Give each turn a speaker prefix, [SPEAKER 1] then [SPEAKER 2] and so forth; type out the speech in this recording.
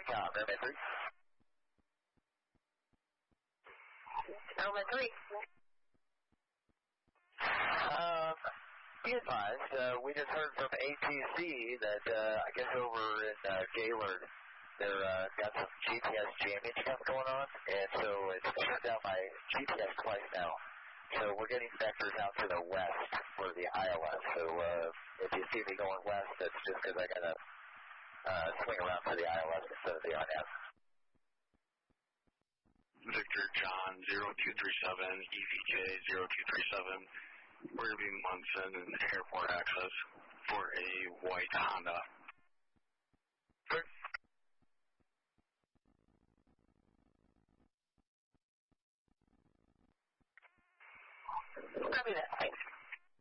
[SPEAKER 1] Airman 3.
[SPEAKER 2] Airman 3.
[SPEAKER 1] Be advised, we just heard from ATC that I guess over in Gaylord, they're got some GPS jamming stuff going on, and so it's shut down my GPS twice now. So we're getting vectors out to the west for the ILS. So if you see me going west, that's just because I got to swing around for the ILS instead of the RNAV.
[SPEAKER 3] Victor John 0237, EVJ 0237. We're going to be Munson and airport access for a white Honda.
[SPEAKER 2] Copy that.